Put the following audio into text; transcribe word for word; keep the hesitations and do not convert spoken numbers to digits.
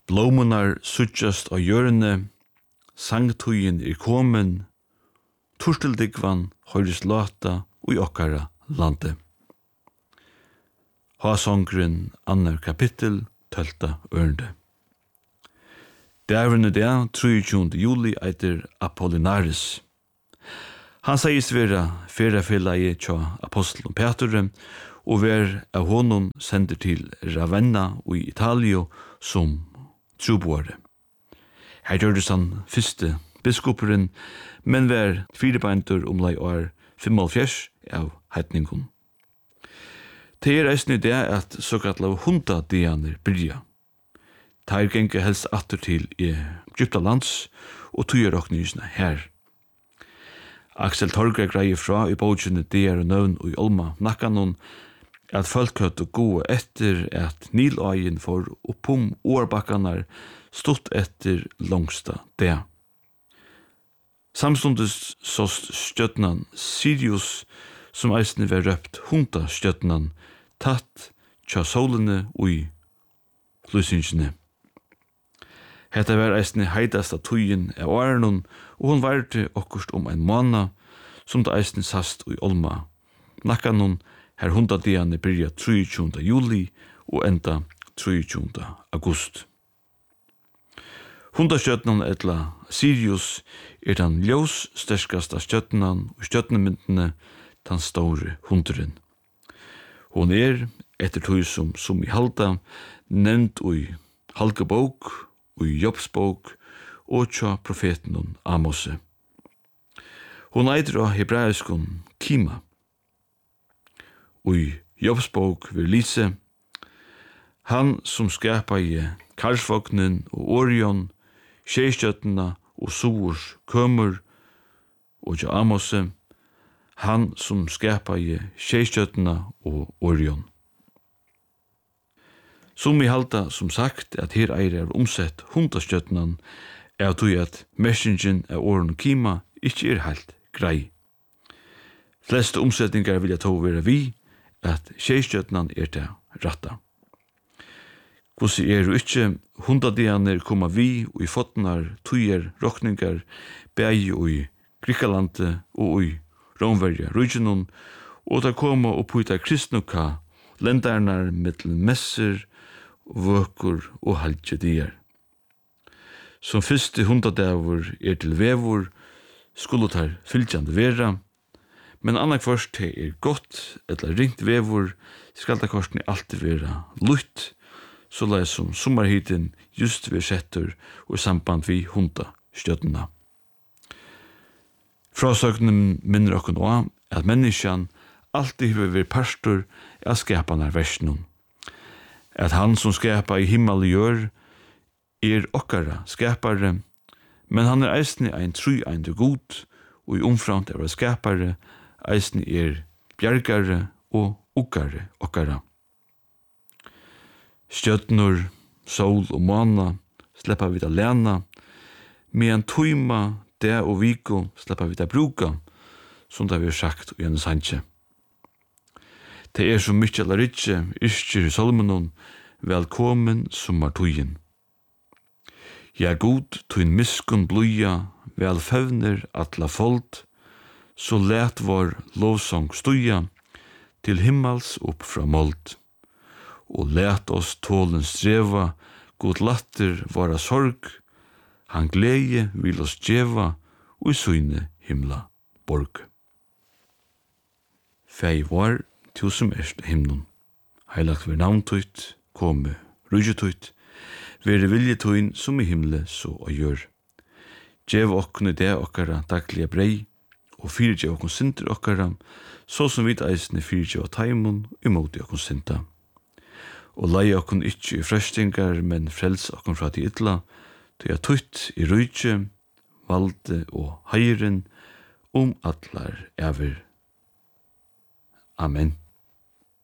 Blómunar suttjast á jörne, sangtugin er komin, turteldigvan høyrist lata ui okkara lande. Hasongren annar kapittel, tölta ørnde. Dævren er det, treogtjúgunda juli, eitir Apollinaris. Han segist vera ferafellagi tja apostelen Petre, og ver av honom sender til Ravenna og i Italio som truboare. Her gjørdes han fyrste biskoperen, men var firebeintur omlai år femmalfjers av heitningun. Det er eisne det at såkallat hunda dianer byrja. Teir genge helst atter til Egyptalands og tøyeroknysene her. Axel Torgre greier fra i bókjene diar og nøvn og i Olma nakkanon at folk høtt og gode etter at Niløyen for oppom årbakkanar stått etter langsta det. Samstundes såst stjøtnan Sirius som eisne var røpt hunda stjøtnan tatt tja solene og i lysingsene. Hetta var eisne heidasta tøyen av årenon, og hon varte okkurst om ein måned, som det eisne sast i Olma. Nakkanon her hundadiane byrja treogtjúgunda juli og enda treogtjúgunda august. Hundastjøtnan etla Sirius er den ljós sterskasta stjøtnan og stjøtnemyndene den store hunderen. Hon er, etter tøy som som i halda, nevnt ui Halkebók, ui Jobbsbók og tja profeten Amose. Hon eitur av hebraiskun Kima. Ui Jobbsbók vil lise, han som skapa i Karlsvognen og Orion, Sjeistjøtna og Sors kømur, og tja Amose, han som skapa i Sjeistjøtna og Orion. Som vi halda som sagt at her eir er omsett hundastjøtnan er at at messingen av åren Kima ikkje er heilt grei. Fleste omsetningar vil jeg tog være vi at sjeistjøtnan er det ratta. Hvordan er jo ikkje hundadianer koma vi og i fotnar tøyer rokningar bægi og i Grikalande og i Romverja rujinun og ta koma og puta kristnuka lendarnar mittlen messer vøkur og halgje dier. Som fyrste hundadavur er til vevur, skulle tar fylgjande vera, men annak først det er godt eller ringt vevur, skal det korsni alltid vera lutt, så lai som sommarhiten just vi settur og i samband vi hunda stjøtna. Frasøgnen minner okkur nå at menneskjan alltid hefur vært pastor av skapanar versnum. At han som skapa i himmel og jør er okkara skapare, men han er eisne ein tru ein god, og i omframt av skapare eisne er bjergare og okkare okkara. Stjøtnur, sol og måna sleppa vi da lena, medan tøyma, det og viko sleppa vi da bruka, som det vi har sagt og gjerne sanje. Det er så mykje eller ikkje, iskjer i Salmenon, velkommen sommartøyen. Ja god, tøyn miskun bluja, vel fevner atla fold, så let vår lovsong stuja, til himmels opp fra mold. Og let oss tålen streva, god latter våra sorg, han glede vil oss djeva, og i søyne himla borg. Fei var, til som erst himnon. Heilagt ver navntøyt, komme rujutøyt, vere viljetøyn som i himle så og gjør. Djev okkne det okkara daglige brei, og fyrirgjev okkon sinter okkara, så som vid eisne fyrirgjev taimon imot okkon sinta. Og lei okkon ikkje i frøstingar, men frels okkon fra de ytla, til jeg tøyt i rujtje, valde og heiren, om atlar ever. Amen.